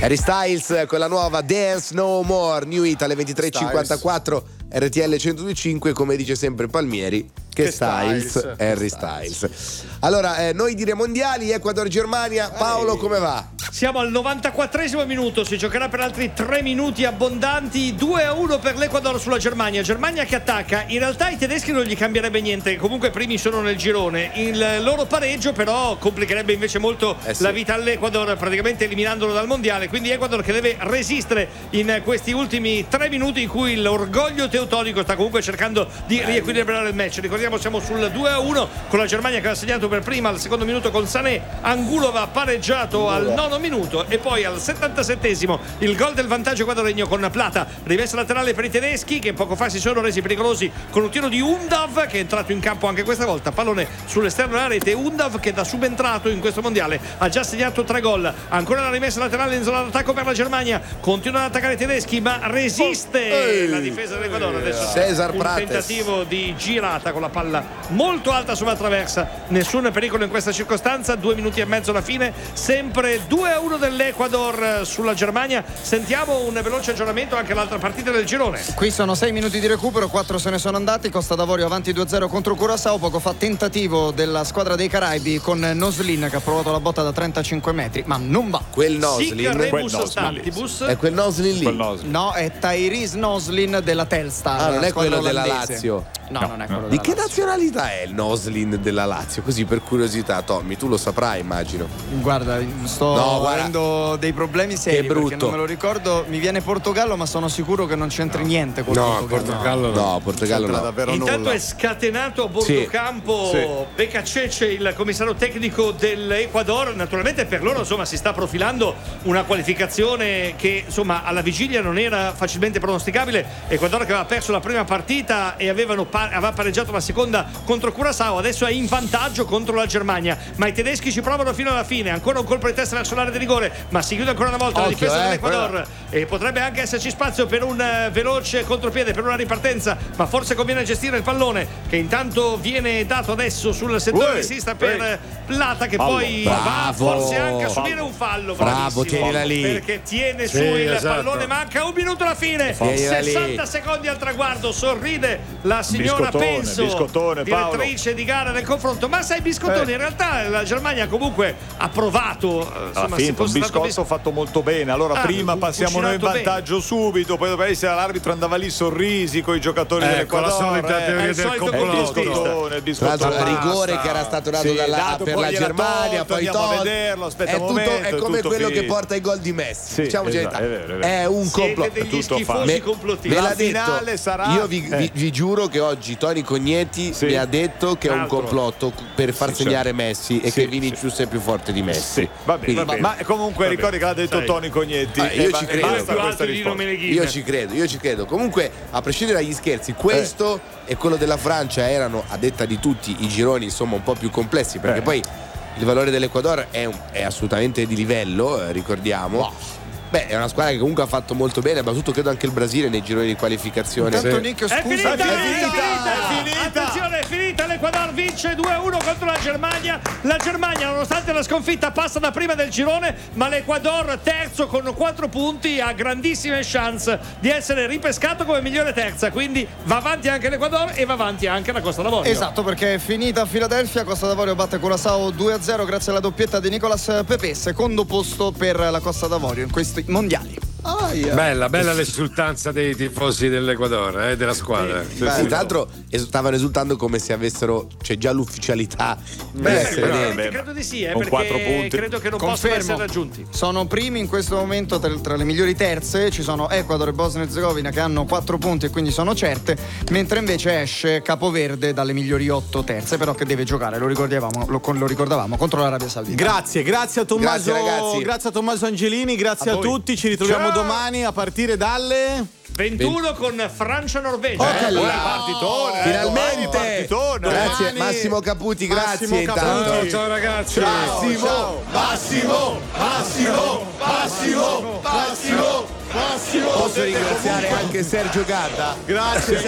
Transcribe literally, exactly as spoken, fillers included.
Harry Styles con la nuova Dance No More, New Hit alle ventitré e cinquantaquattro, R T L centodue e cinque, come dice sempre Palmieri, che, che Styles, Styles, Harry Styles. Styles. Allora, eh, noi dire mondiali, Ecuador-Germania, Paolo, Ehi. come va? Siamo al novantaquattresimo minuto, si giocherà per altri tre minuti abbondanti, due a uno per l'Ecuador sulla Germania. Germania che attacca, in realtà i tedeschi non gli cambierebbe niente, comunque primi sono nel girone. Il loro pareggio però complicherebbe invece molto eh sì. la vita all'Ecuador, praticamente eliminandolo dal mondiale. Quindi Ecuador che deve resistere in questi ultimi tre minuti in cui l'orgoglio teutonico sta comunque cercando di riequilibrare il match. Ricordiamo siamo sul due a uno con la Germania che ha segnato per prima al secondo minuto con Sané. Angulova ha pareggiato al nono minuto e poi al settantasettesimo il gol del vantaggio equadoregno con Plata, rimessa laterale per i tedeschi che poco fa si sono resi pericolosi con un tiro di Undav che è entrato in campo anche questa volta, pallone sull'esterno della rete. Undav che da subentrato in questo mondiale ha già segnato tre gol. Ancora la rimessa laterale in zona d'attacco per la Germania, continuano ad attaccare i tedeschi ma resiste oh, la difesa dell'Equador. Adesso Cesar un Prates. tentativo di girata con la palla molto alta sulla traversa, nessun pericolo in questa circostanza. Due minuti e mezzo alla fine, sempre due a uno dell'Ecuador sulla Germania. Sentiamo un veloce aggiornamento anche all'altra partita del girone. Qui sono sei minuti di recupero, quattro se ne sono andati. Costa d'Avorio avanti due a zero contro Curaçao. Poco fa tentativo della squadra dei Caraibi con Noslin che ha provato la botta da trentacinque metri ma non va. Quel Noslin, quel Noslin. È quel Noslin lì? Quel Noslin. No, è Tyrese Noslin della Telstar. Ah, non è quello olandese. della Lazio. No, no, non è quello no. della Di che Lazio. nazionalità è il Noslin della Lazio? Così per curiosità, Tommy, tu lo saprai, immagino. Guarda, sto no, guarda. avendo dei problemi seri che brutto. perché non me lo ricordo. Mi viene Portogallo, ma sono sicuro che non c'entri no. niente con no, Portogallo. Portogallo no. No, Portogallo no. Davvero Intanto nulla. è scatenato a bordo sì. campo sì. Becca Cece, il commissario tecnico dell'Ecuador. Naturalmente per loro insomma si sta profilando una qualificazione che insomma alla vigilia non era facilmente pronosticabile. Ecuador che aveva perso la prima partita e avevano pa- aveva pareggiato la seconda contro Curaçao, adesso è in vantaggio contro la Germania, ma i tedeschi ci provano fino alla fine. Ancora un colpo di testa verso l'area di rigore, ma si chiude ancora una volta Occhio, la difesa eh, dell'Ecuador quella. E potrebbe anche esserci spazio per un uh, veloce contropiede, per una ripartenza, ma forse conviene gestire il pallone che intanto viene dato adesso sul settore Uè, di sinistra per uè. Plata che Fallo. poi Bravo. va forse anche a subire un fallo. Bravo, tienila lì. Perché tiene Sì, su il esatto. pallone, manca un minuto alla fine, Tienila sessanta lì. secondi al traguardo, sorride la signora Biscottone, Penso, biscottone, Paolo. direttrice di gara nel confronto. Ma sai biscottoni, Eh. in realtà la Germania comunque ha provato, eh, insomma, Ha se finto, un fosse stato biscotto fatto molto bene. Allora Ah, prima passiamo noi in cucinato vantaggio subito, poi dopo essere l'arbitro andava lì sorrisi con i giocatori Ecco, dell'Equador. la solita eh. teoria è il del solito È il complotto. biscottone, il Tra l'altro biscottone. il rigore che era stato dato Sì, dalla, dato, per poi la gliel'ha Germania, tolto, poi andiamo a tolto. vederlo, aspetta è, un tutto, momento, è è come tutto quello finito. che porta i gol di Messi. Sì, diciamoci esatto, la verità. è vero, è vero. È un Siete complotto. degli tutto schifosi Me- complottisti. me l'ha La finale detto. sarà- Io vi, eh. vi- vi giuro che oggi Tony Cognetti Sì. mi ha detto che è un Altro. complotto per far Sì, segnare certo. Messi e Sì, che Vinicius è più forte di Messi. Sì, va bene, Quindi- va bene. Ma comunque Va ricordi bene. che l'ha detto Sai. Tony Cognetti. Ah, io E ci ba- credo. e Più basta alto questa di Dino risposta. Meneghin. Io ci credo, io ci credo. Comunque, a prescindere dagli scherzi, questo Eh. e quello della Francia erano, a detta di tutti, i gironi insomma un po' più complessi, perché Eh. poi il valore dell'Ecuador è, un- è assolutamente di livello, eh, ricordiamo. Beh, è una squadra che comunque ha fatto molto bene, ha battuto credo anche il Brasile nei gironi di qualificazione. Intanto Sì. Nick, È scusa, finita, è è finita, finita, è finita. Attenzione, è finita, l'Ecuador vince due a uno contro la Germania. La Germania, nonostante la sconfitta, passa da prima del girone, ma l'Ecuador terzo con quattro punti ha grandissime chance di essere ripescato come migliore terza, quindi va avanti anche l'Ecuador e va avanti anche la Costa d'Avorio. Esatto, perché è finita a Filadelfia. Costa d'Avorio batte Curaçao due a zero grazie alla doppietta di Nicolas Pepe, secondo posto per la Costa d'Avorio in questi mondiali. Bella, bella l'esultanza dei tifosi dell'Ecuador, eh, della squadra. Sì, tra l'altro es- stavano esultando come se avessero, c'è già l'ufficialità di Beh, essere credo, dentro. credo di sì, eh, Con quattro perché punti. credo che non possono Confermo. essere raggiunti. Sono primi in questo momento tra, tra le migliori terze. Ci sono Ecuador e Bosnia e Herzegovina che hanno quattro punti e quindi sono certe, mentre invece esce Capoverde dalle migliori otto terze, però che deve giocare, lo ricordavamo, lo, lo ricordavamo contro l'Arabia Saudita. Grazie, grazie a Tommaso, Grazie, ragazzi. grazie a Tommaso Angelini, grazie A a, voi. tutti. Ci ritroviamo Ciao. domani a partire dalle ventuno con Francia-Norvegia. Oh, eh. che Buon là. partitone, eh, Finalmente. domani partitone. Grazie Domani. Massimo Caputi, grazie Massimo intanto. Caputi. Ciao ragazzi. Massimo, Massimo, Massimo, Massimo, Massimo, Massimo. Posso ringraziare anche Sergio Gatta? Grazie.